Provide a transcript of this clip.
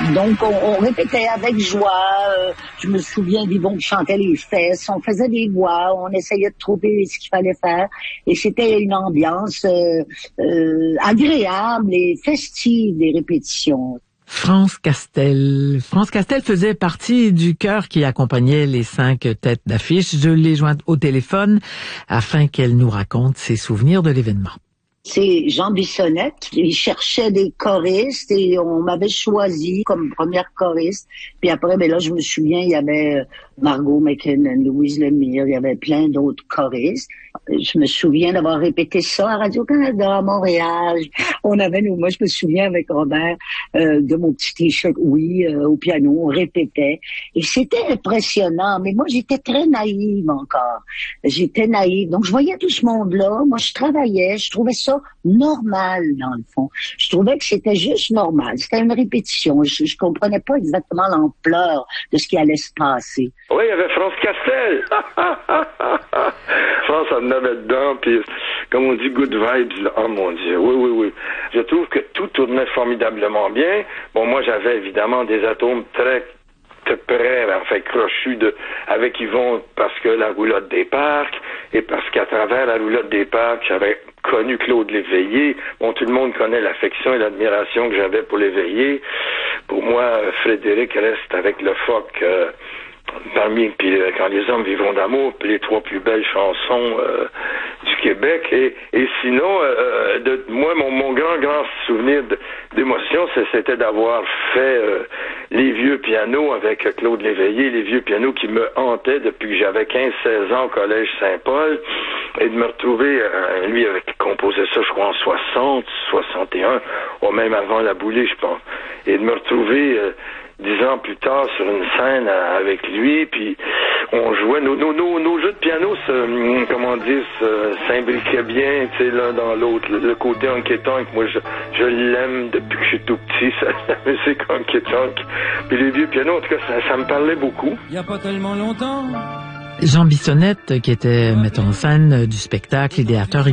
Donc, on répétait avec joie. Je me souviens d'Yvon qui chantait les fesses. On faisait des voix. On essayait de trouver ce qu'il fallait faire. Et c'était une ambiance agréable et festive des répétitions. France Castel. France Castel faisait partie du chœur qui accompagnait les 5 têtes d'affiche. Je l'ai jointe au téléphone afin qu'elle nous raconte ses souvenirs de l'événement. C'est Jean Bissonnette qui cherchait des choristes et on m'avait choisi comme première choriste. Puis après, là, je me souviens, il y avait Margot McKinnon, Louise Lemire, il y avait plein d'autres choristes. Je me souviens d'avoir répété ça à Radio-Canada, à Montréal. Moi, je me souviens avec Robert de mon petit t-shirt, au piano, on répétait. Et c'était impressionnant, mais moi, j'étais très naïve encore. J'étais naïve. Donc, je voyais tout ce monde-là. Moi, je travaillais, je trouvais ça normal, dans le fond. Je trouvais que c'était juste normal. C'était une répétition. Je comprenais pas exactement l'ampleur de ce qui allait se passer. Oui, il y avait France Castel. France en avait dedans, puis comme on dit, good vibes. Oh mon Dieu, oui. Je trouve que tout tournait formidablement bien. Bon, moi, j'avais évidemment des atomes très près, enfin crochus avec Yvon, parce que la roulotte des parcs, et parce qu'à travers la roulotte des parcs, j'avais connu Claude Léveillé. Bon, tout le monde connaît l'affection et l'admiration que j'avais pour Léveillé. Pour moi, Frédéric reste avec le phoque parmi, puis Quand les hommes vivront d'amour, puis les 3 plus belles chansons du Québec. Et sinon, moi, mon grand souvenir d'émotion, c'était d'avoir fait les vieux pianos avec Claude Léveillé, les vieux pianos qui me hantaient depuis que j'avais 15-16 ans au Collège Saint-Paul, et de me retrouver, lui avait composé ça, je crois, en 60, 61, ou même avant La Boulée, je pense, et de me retrouver 10 ans plus tard sur une scène avec lui, puis on jouait nos jeux de piano s'imbriquaient bien, tu sais, l'un dans l'autre. Le côté Honky Tonk, moi je l'aime depuis que je suis tout petit, la musique Honky Tonk. Puis les vieux pianos, en tout cas, ça me parlait beaucoup. Il y a pas tellement longtemps. Jean Bissonnette, qui était metteur en scène du spectacle, idéateur